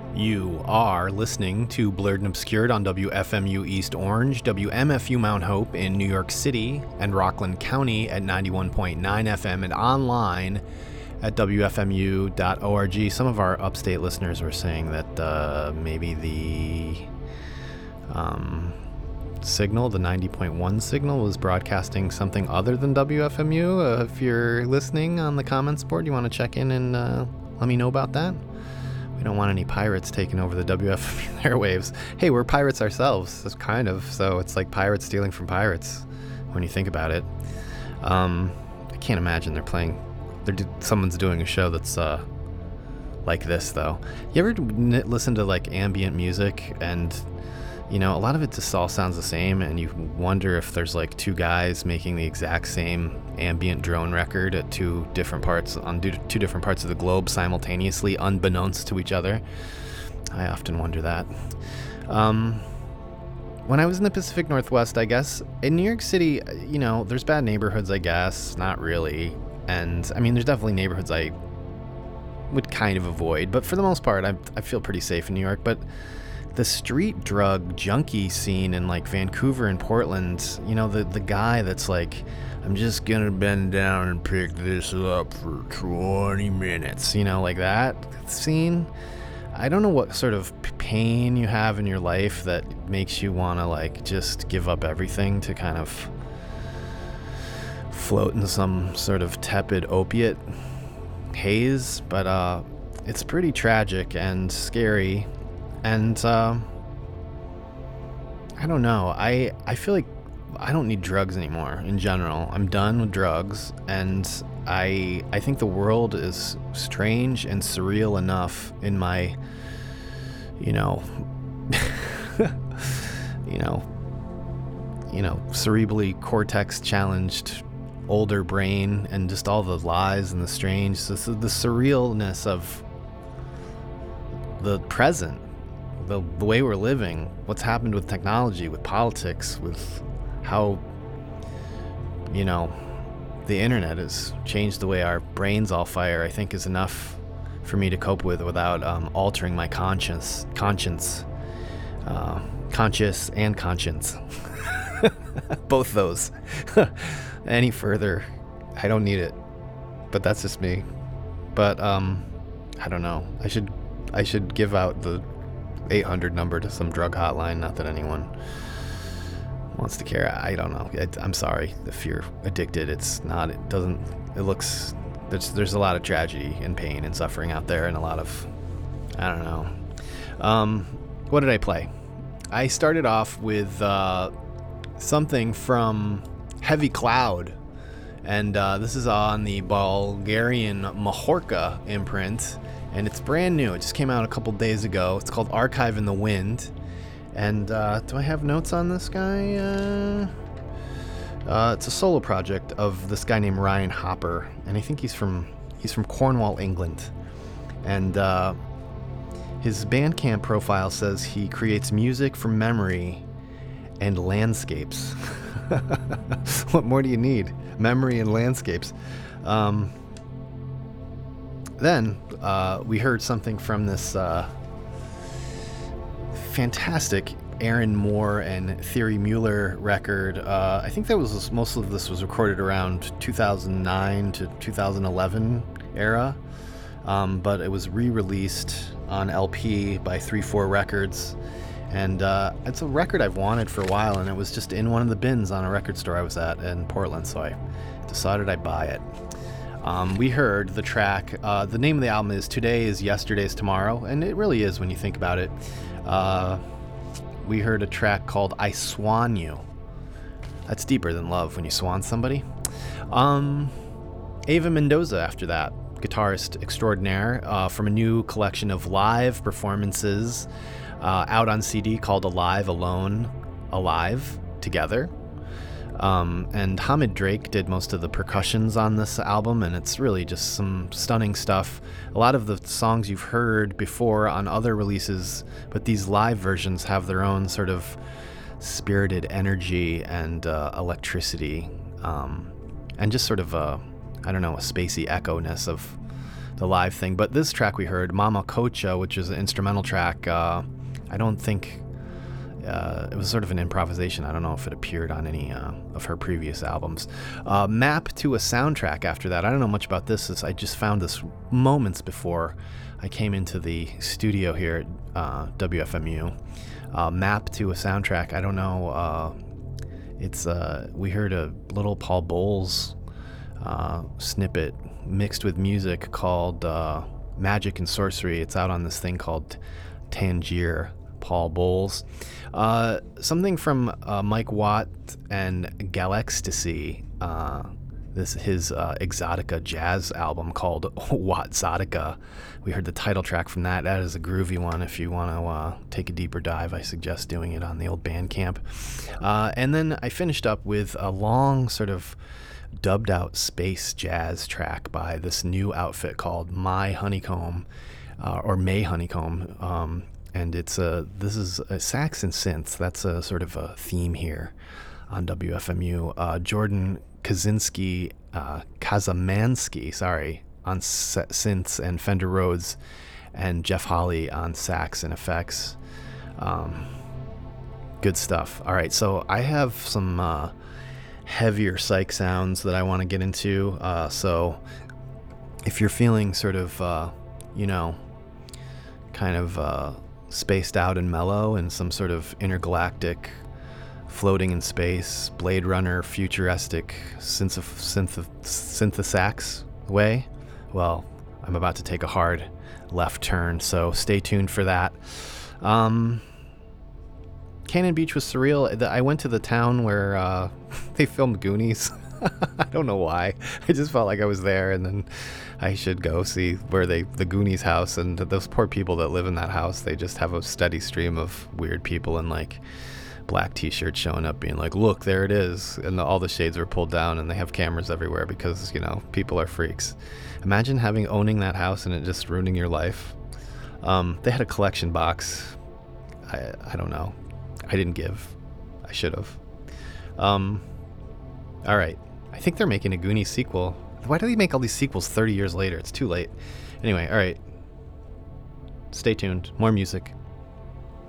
You are listening to Blurred and Obscured on WFMU East Orange, WMFU Mount Hope in New York City, and Rockland County at 91.9 FM and online at WFMU.org. Some of our upstate listeners were saying that maybe the signal, the 90.1 signal, was broadcasting something other than WFMU. If you're listening on the comments board, you want to check in and let me know about that. We don't want any pirates taking over the WFMU airwaves. Hey, we're pirates ourselves, that's kind of, so it's like pirates stealing from pirates when you think about it. I can't imagine someone's doing a show that's like this, though. You ever listen to like ambient music and a lot of it just all sounds the same, and you wonder if there's like two guys making the exact same ambient drone record at two different parts of the globe simultaneously, unbeknownst to each other. I often wonder that. When I was in the Pacific Northwest, I guess, in New York City, there's bad neighborhoods, I guess, not really. And I mean, there's definitely neighborhoods I would kind of avoid, but for the most part, I feel pretty safe in New York. But the street drug junkie scene in like Vancouver and Portland, the guy that's like, I'm just gonna bend down and pick this up for 20 minutes, like that scene. I don't know what sort of pain you have in your life that makes you want to like just give up everything to kind of float in some sort of tepid opiate haze, but it's pretty tragic and scary. And I don't know, I feel like I don't need drugs anymore in general. I'm done with drugs, and I think the world is strange and surreal enough in my cerebrally cortex challenged older brain, and just all the lies and the strange, the surrealness of the present, the way we're living, what's happened with technology, with politics, with how the internet has changed the way our brains all fire, I think is enough for me to cope with without altering my conscious and conscience both those any further. I don't need it, but that's just me. But I don't know, I should give out the 800 number to some drug hotline. Not that anyone wants to care. I don't know. I'm sorry if you're addicted. There's a lot of tragedy and pain and suffering out there, and a lot of, I don't know. What did I play? I started off with something from Heavy Cloud, and this is on the Bulgarian Mahorka imprint. And it's brand new. It just came out a couple days ago. It's called Archive in the Wind. And do I have notes on this guy? It's a solo project of this guy named Ryan Hopper, and I think he's from Cornwall, England. And his Bandcamp profile says he creates music from memory and landscapes. What more do you need? Memory and landscapes. Then we heard something from this fantastic Aaron Moore and Thierry Mueller record. I think most of this was recorded around 2009 to 2011 era, but it was re-released on LP by 3-4 Records, and it's a record I've wanted for a while, and it was just in one of the bins on a record store I was at in Portland, so I decided I'd buy it. We heard the track, the name of the album is Today is Yesterday's Tomorrow, and it really is when you think about it. We heard a track called I Swan You. That's deeper than love when you swan somebody. Ava Mendoza after that, guitarist extraordinaire, from a new collection of live performances out on CD called Alive, Alone, Alive, Together. And Hamid Drake did most of the percussions on this album, and it's really just some stunning stuff. A lot of the songs you've heard before on other releases, but these live versions have their own sort of spirited energy and electricity, and just sort of a spacey echo-ness of the live thing. But this track we heard, Mama Cocha, which is an instrumental track, I don't think it was sort of an improvisation. I don't know if it appeared on any of her previous albums. Map to a Soundtrack after that. I don't know much about this. I just found this moments before I came into the studio here at WFMU. Map to a Soundtrack. I don't know. We heard a little Paul Bowles snippet mixed with music called Magic and Sorcery. It's out on this thing called Tangier. Paul Bowles. Something from Mike Watt and Galaxtasy. His Exotica jazz album called Wattzotica. We heard the title track from that. That is a groovy one. If you want to take a deeper dive, I suggest doing it on the old Bandcamp. And then I finished up with a long sort of dubbed out space jazz track by this new outfit called My Honeycomb, or May Honeycomb. And this is a sax and synth. That's a sort of a theme here on WFMU. Jordan Kaczynski, Kazamansky, on synths and Fender Rhodes, and Jeff Hawley on sax and effects. Good stuff. All right, so I have some heavier psych sounds that I want to get into. So if you're feeling sort of, kind of spaced out and mellow and some sort of intergalactic floating in space Blade Runner futuristic synthesax way, well, I'm about to take a hard left turn, so stay tuned for that. Cannon Beach was surreal. I went to the town where they filmed Goonies. I don't know why. I just felt like I was there, and then I should go see where the Goonies house, and those poor people that live in that house, they just have a steady stream of weird people in like black t-shirts showing up being like, look, there it is, and all the shades are pulled down, and they have cameras everywhere because, people are freaks. Imagine owning that house and it just ruining your life. They had a collection box. I don't know. I didn't give. I should have. All right. I think they're making a Goonies sequel. Why do they make all these sequels 30 years later? It's too late. Anyway, all right. Stay tuned. More music.